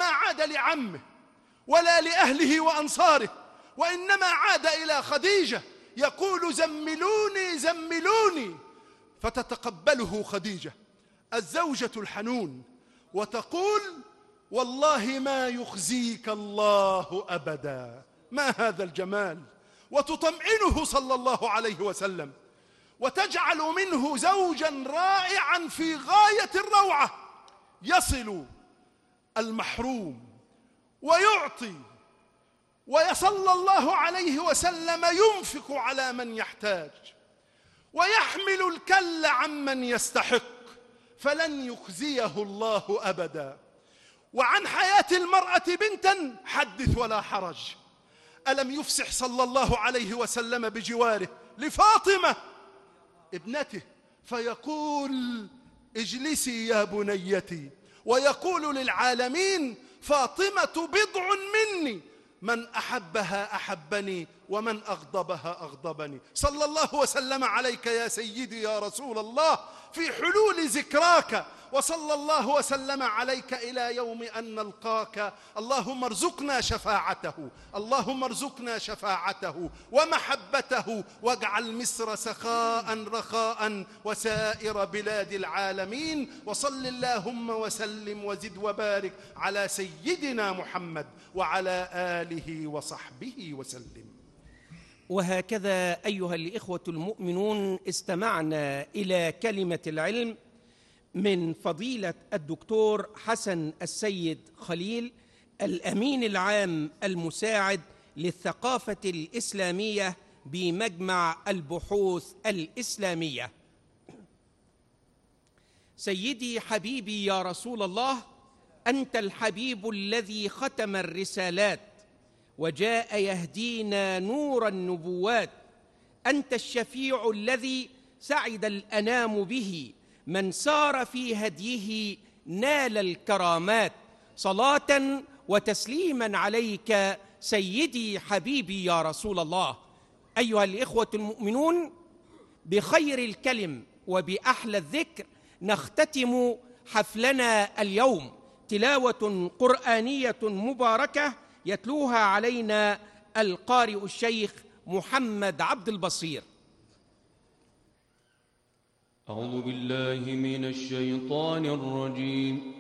عاد لعمه ولا لأهله وأنصاره، وإنما عاد إلى خديجة يقول زملوني زملوني، فتتقبله خديجة الزوجة الحنون وتقول والله ما يخزيك الله أبدا. ما هذا الجمال! وتطمئنه صلى الله عليه وسلم، وتجعل منه زوجا رائعا في غاية الروعة، يصل المحروم ويعطي، وصلى الله عليه وسلم ينفق على من يحتاج، ويحمل الكل عمن يستحق، فلن يخزيه الله أبدا. وعن حياة المرأة بنتا حدث ولا حرج. ألم يفسح صلى الله عليه وسلم بجواره لفاطمة ابنته فيقول اجلسي يا بنيتي، ويقول للعالمين فاطمة بضع مني، من أحبها أحبني ومن أغضبها أغضبني. صلى الله وسلم عليك يا سيدي يا رسول الله في حلول ذكراك، وصلى الله وسلم عليك إلى يوم أن نلقاك. اللهم ارزقنا شفاعته، اللهم ارزقنا شفاعته ومحبته، واجعل مصر سخاء رخاء وسائر بلاد العالمين. وصل اللهم وسلم وزد وبارك على سيدنا محمد وعلى آله وصحبه وسلم. وهكذا أيها الإخوة المؤمنون استمعنا إلى كلمة العلم من فضيلة الدكتور حسن السيد خليل، الأمين العام المساعد للثقافة الإسلامية بمجمع البحوث الإسلامية. سيدي حبيبي يا رسول الله، أنت الحبيب الذي ختم الرسالات وجاء يهدينا نور النبوات، أنت الشفيع الذي سعد الأنام به، من سار في هديه نال الكرامات. صلاة وتسليما عليك سيدي حبيبي يا رسول الله. أيها الإخوة المؤمنون، بخير الكلم وبأحلى الذكر نختتم حفلنا اليوم، تلاوة قرآنية مباركة يتلوها علينا القارئ الشيخ محمد عبد البصير. أعوذ بالله من الشيطان الرجيم.